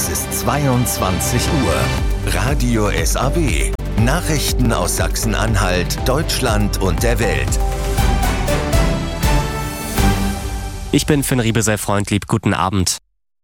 Es ist 22 Uhr. Radio SAW. Nachrichten aus Sachsen-Anhalt, Deutschland und der Welt. Ich bin Finn Riebesell-Freundlieb. Guten Abend.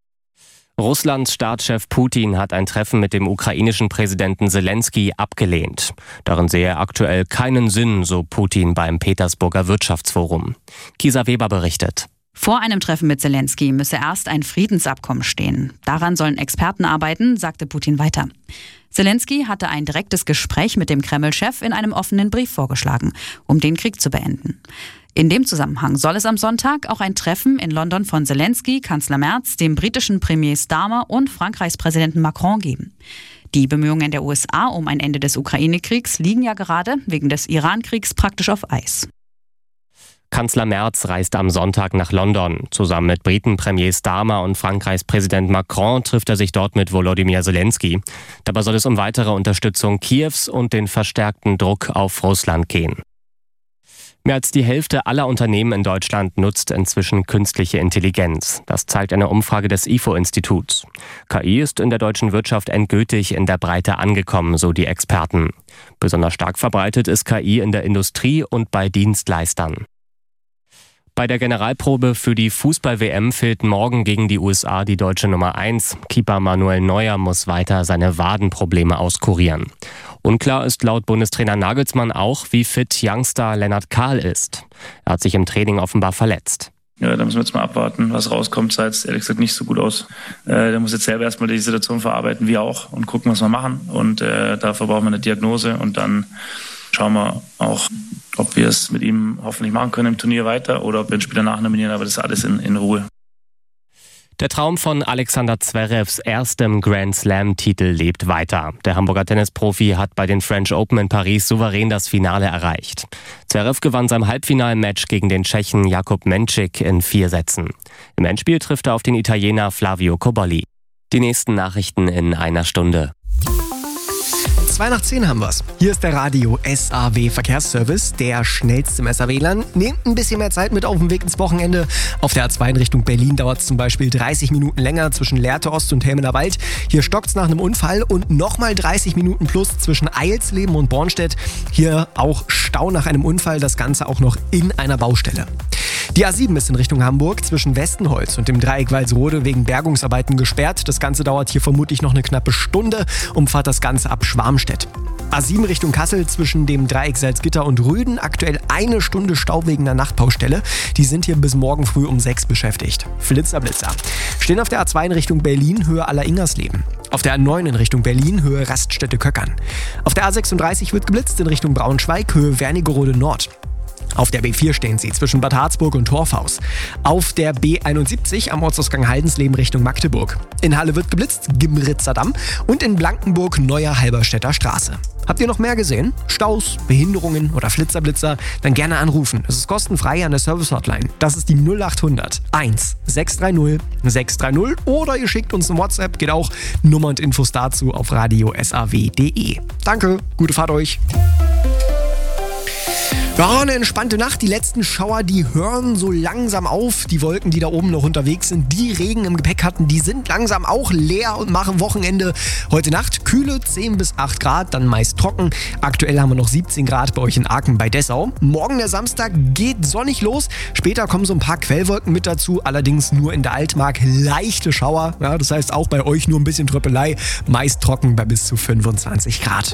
Russlands Staatschef Putin hat ein Treffen mit dem ukrainischen Präsidenten Zelensky abgelehnt. Darin sehe er aktuell keinen Sinn, so Putin beim Petersburger Wirtschaftsforum. Kisa Weber berichtet. Vor einem Treffen mit Zelensky müsse erst ein Friedensabkommen stehen. Daran sollen Experten arbeiten, sagte Putin weiter. Zelensky hatte ein direktes Gespräch mit dem Kreml-Chef in einem offenen Brief vorgeschlagen, um den Krieg zu beenden. In dem Zusammenhang soll es am Sonntag auch ein Treffen in London von Zelensky, Kanzler Merz, dem britischen Premier Starmer und Frankreichs Präsidenten Macron geben. Die Bemühungen der USA um ein Ende des Ukraine-Kriegs liegen ja gerade wegen des Iran-Kriegs praktisch auf Eis. Kanzler Merz reist am Sonntag nach London. Zusammen mit Briten-Premier Starmer und Frankreichs Präsident Macron trifft er sich dort mit Volodymyr Zelensky. Dabei soll es um weitere Unterstützung Kiews und den verstärkten Druck auf Russland gehen. Mehr als die Hälfte aller Unternehmen in Deutschland nutzt inzwischen künstliche Intelligenz. Das zeigt eine Umfrage des IFO-Instituts. KI ist in der deutschen Wirtschaft endgültig in der Breite angekommen, so die Experten. Besonders stark verbreitet ist KI in der Industrie und bei Dienstleistern. Bei der Generalprobe für die Fußball-WM fehlt morgen gegen die USA die deutsche Nummer 1. Keeper Manuel Neuer muss weiter seine Wadenprobleme auskurieren. Unklar ist laut Bundestrainer Nagelsmann auch, wie fit Youngster Lennart Kahl ist. Er hat sich im Training offenbar verletzt. Ja, da müssen wir jetzt mal abwarten, was rauskommt. Sah jetzt ehrlich gesagt nicht so gut aus. Der muss jetzt selber erstmal die Situation verarbeiten, wir auch, und gucken, was wir machen. Und dafür brauchen wir eine Diagnose und dann schauen wir auch, ob wir es mit ihm hoffentlich machen können im Turnier weiter oder ob wir einen Spieler nachnominieren, aber das ist alles in Ruhe. Der Traum von Alexander Zverevs erstem Grand-Slam-Titel lebt weiter. Der Hamburger Tennisprofi hat bei den French Open in Paris souverän das Finale erreicht. Zverev gewann sein Halbfinalmatch gegen den Tschechen Jakub Menčík in 4 Sätzen. Im Endspiel trifft er auf den Italiener Flavio Cobolli. Die nächsten Nachrichten in einer Stunde. 9:02 haben wir's. Hier ist der Radio SAW Verkehrsservice, der schnellste im SAW-Land. Nehmt ein bisschen mehr Zeit mit auf dem Weg ins Wochenende. Auf der A2 in Richtung Berlin dauert es zum Beispiel 30 Minuten länger zwischen Lehrte Ost und Helmener Wald. Hier stockt's nach einem Unfall und nochmal 30 Minuten plus zwischen Eilsleben und Bornstedt. Hier auch Stau nach einem Unfall, das Ganze auch noch in einer Baustelle. Die A7 ist in Richtung Hamburg zwischen Westenholz und dem Dreieck Walsrode wegen Bergungsarbeiten gesperrt. Das Ganze dauert hier vermutlich noch eine knappe Stunde. Umfahrt das Ganze ab Schwarmstedt. A7 Richtung Kassel zwischen dem Dreieck Salzgitter und Rüden. Aktuell 1 Stunde Stau wegen einer Nachtbaustelle. Die sind hier bis morgen früh um 6 beschäftigt. Blitzer. Stehen auf der A2 in Richtung Berlin, Höhe Aller-Ingersleben. Auf der A9 in Richtung Berlin, Höhe Raststätte-Köckern. Auf der A36 wird geblitzt in Richtung Braunschweig, Höhe Wernigerode Nord. Auf der B4 stehen sie zwischen Bad Harzburg und Torfhaus. Auf der B71 am Ortsausgang Haldensleben Richtung Magdeburg. In Halle wird geblitzt, Gimritzer Damm. Und in Blankenburg Neuer Halberstädter Straße. Habt ihr noch mehr gesehen? Staus, Behinderungen oder Flitzer? Dann gerne anrufen. Es ist kostenfrei an der Service-Hotline. Das ist die 0800 1 630 630 oder ihr schickt uns ein WhatsApp. Geht auch. Nummer und Infos dazu auf radiosaw.de. Danke, gute Fahrt euch. Ja, eine entspannte Nacht. Die letzten Schauer, die hören so langsam auf. Die Wolken, die da oben noch unterwegs sind, die Regen im Gepäck hatten, die sind langsam auch leer und machen Wochenende. Heute Nacht kühle 10 bis 8 Grad, dann meist trocken. Aktuell haben wir noch 17 Grad bei euch in Aachen bei Dessau. Morgen der Samstag geht sonnig los. Später kommen so ein paar Quellwolken mit dazu, allerdings nur in der Altmark leichte Schauer. Ja, das heißt auch bei euch nur ein bisschen Tröppelei. Meist trocken bei bis zu 25 Grad.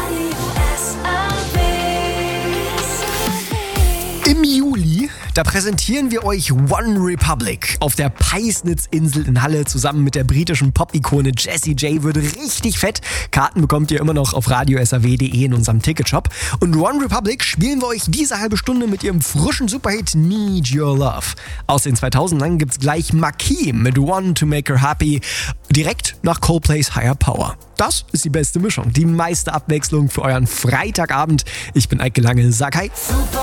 Im Juli, da präsentieren wir euch One Republic auf der Peisnitz-Insel in Halle zusammen mit der britischen Pop-Ikone Jessie J. Wird richtig fett. Karten bekommt ihr immer noch auf radiosaw.de in unserem Ticketshop. Und One Republic spielen wir euch diese halbe Stunde mit ihrem frischen Superhit Need Your Love. Aus den 2000ern gibt's gleich Marquis mit One to Make Her Happy direkt nach Coldplay's Higher Power. Das ist die beste Mischung, die meiste Abwechslung für euren Freitagabend. Ich bin Eike Lange, sag hi.